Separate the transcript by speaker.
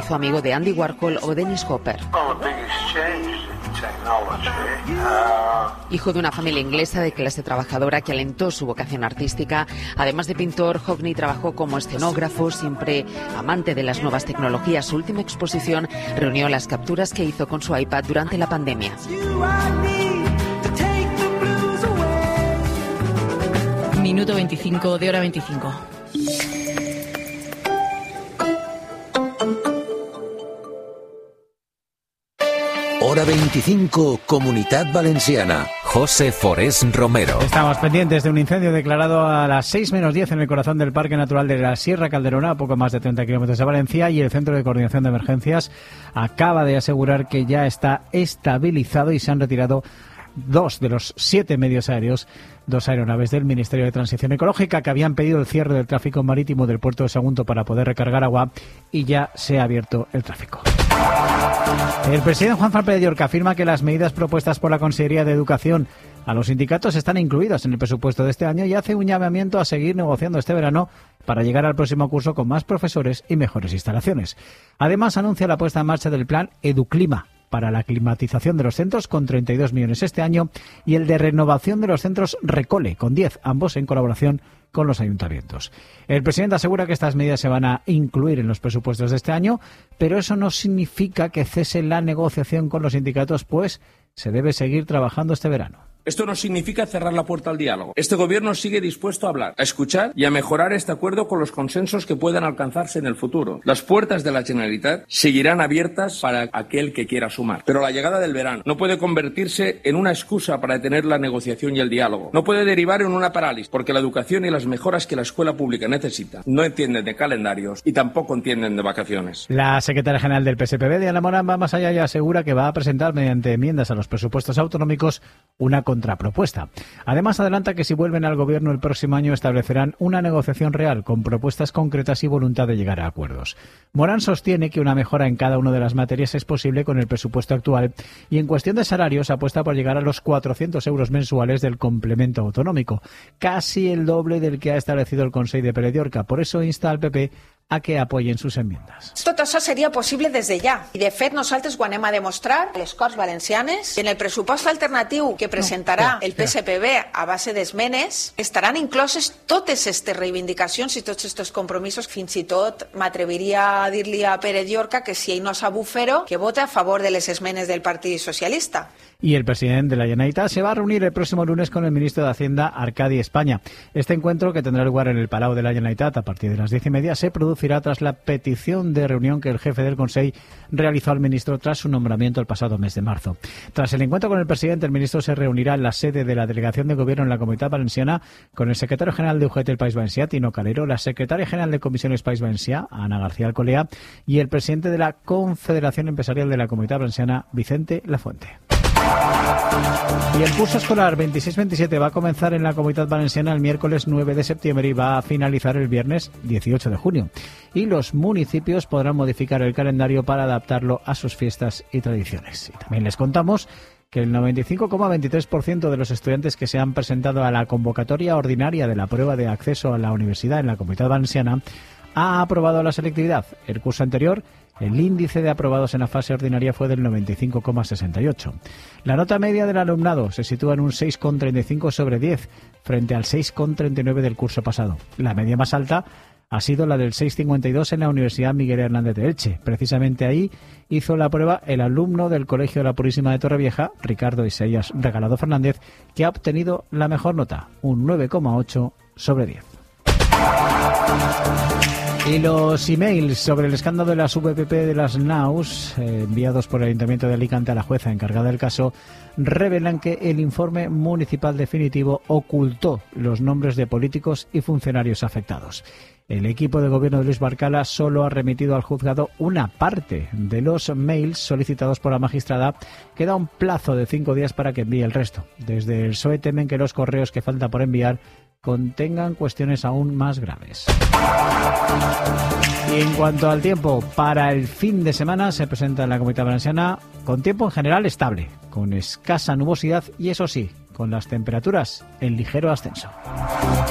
Speaker 1: hizo amigo de Andy Warhol o Dennis Hopper. Hijo de una familia inglesa de clase trabajadora que alentó su vocación artística, además de pintor, Hockney trabajó como escenógrafo, siempre amante de las nuevas tecnologías. Su última exposición reunió las capturas que hizo con su iPad durante la pandemia.
Speaker 2: Minuto 25 de Hora 25.
Speaker 3: Hora 25, Comunitat Valenciana. José Forés Romero.
Speaker 4: Estamos pendientes de un incendio declarado a las 6 menos 10 en el corazón del Parque Natural de la Sierra Calderona, a poco más de 30 kilómetros de Valencia, y el Centro de Coordinación de Emergencias acaba de asegurar que ya está estabilizado y se han retirado 2 de los 7 medios aéreos, 2 aeronaves del Ministerio de Transición Ecológica que habían pedido el cierre del tráfico marítimo del puerto de Sagunto para poder recargar agua, y ya se ha abierto el tráfico. El presidente Juan Fran Pérez Llorca afirma que las medidas propuestas por la Consellería de Educación a los sindicatos están incluidas en el presupuesto de este año y hace un llamamiento a seguir negociando este verano para llegar al próximo curso con más profesores y mejores instalaciones. Además, anuncia la puesta en marcha del plan Educlima para la climatización de los centros con 32 millones este año y el de renovación de los centros Recole con 10, ambos en colaboración con los ayuntamientos. El presidente asegura que estas medidas se van a incluir en los presupuestos de este año, pero eso no significa que cese la negociación con los sindicatos, pues se debe seguir trabajando este verano.
Speaker 5: Esto no significa cerrar la puerta al diálogo. Este gobierno sigue dispuesto a hablar, a escuchar y a mejorar este acuerdo con los consensos que puedan alcanzarse en el futuro. Las puertas de la Generalitat seguirán abiertas para aquel que quiera sumar. Pero la llegada del verano no puede convertirse en una excusa para detener la negociación y el diálogo. No puede derivar en una parálisis, porque la educación y las mejoras que la escuela pública necesita no entienden de calendarios y tampoco entienden de vacaciones.
Speaker 4: La secretaria general del PSPB, Diana Morán, va más allá y asegura que va a presentar mediante enmiendas a los presupuestos autonómicos una contrapropuesta. Además, adelanta que si vuelven al gobierno el próximo año establecerán una negociación real con propuestas concretas y voluntad de llegar a acuerdos. Morán sostiene que una mejora en cada una de las materias es posible con el presupuesto actual y en cuestión de salarios apuesta por llegar a los 400 euros mensuales del complemento autonómico, casi el doble del que ha establecido el Consell de Pérez Llorca. Por eso insta al PP a que apoyen sus enmiendas.
Speaker 6: Tot això seria possible des de ja. I de fet nosaltres ho anem a demostrar a les Corts Valencianes. En el pressupost alternatiu que presentarà el PSPB a base d'esmenes estaran incloses totes aquestes reivindicacions i tots aquests compromisos. Fins i tot m'atreviria a dir-li a Pérez Llorca que si ell no sap fer-ho, que vote a favor de les esmenes del Partit Socialista.
Speaker 4: Y el presidente de la Generalitat se va a reunir el próximo lunes con el ministro de Hacienda, Arcadi España. Este encuentro, que tendrá lugar en el Palau de la Generalitat a partir de las 10:30, se producirá tras la petición de reunión que el jefe del Consell realizó al ministro tras su nombramiento el pasado mes de marzo. Tras el encuentro con el presidente, el ministro se reunirá en la sede de la Delegación de Gobierno en la Comunitat Valenciana con el secretario general de UGT del País Valencià, Tino Calero, la secretaria general de Comisiones País Valencià, Ana García Alcolea, y el presidente de la Confederación Empresarial de la Comunitat Valenciana, Vicente Lafuente. Y el curso escolar 26-27 va a comenzar en la Comunitat Valenciana el miércoles 9 de septiembre y va a finalizar el viernes 18 de junio. Y los municipios podrán modificar el calendario para adaptarlo a sus fiestas y tradiciones. Y también les contamos que el 95,23% de los estudiantes que se han presentado a la convocatoria ordinaria de la prueba de acceso a la universidad en la Comunitat Valenciana ha aprobado la selectividad. El curso anterior, el índice de aprobados en la fase ordinaria fue del 95,68. La nota media del alumnado se sitúa en un 6,35 sobre 10, frente al 6,39 del curso pasado. La media más alta ha sido la del 6,52 en la Universidad Miguel Hernández de Elche. Precisamente ahí hizo la prueba el alumno del Colegio de la Purísima de Torrevieja, Ricardo Isaías Regalado Fernández, que ha obtenido la mejor nota, un 9,8 sobre 10. Y los emails sobre el escándalo de las VPP de las NAUS, enviados por el Ayuntamiento de Alicante a la jueza encargada del caso, revelan que el informe municipal definitivo ocultó los nombres de políticos y funcionarios afectados. El equipo de gobierno de Luis Barcala solo ha remitido al juzgado una parte de los mails solicitados por la magistrada. Queda un plazo de 5 días para que envíe el resto. Desde el PSOE temen que los correos que falta por enviar contengan cuestiones aún más graves. Y en cuanto al tiempo, para el fin de semana se presenta en la Comunitat Valenciana con tiempo en general estable, con escasa nubosidad y eso sí, con las temperaturas en ligero ascenso.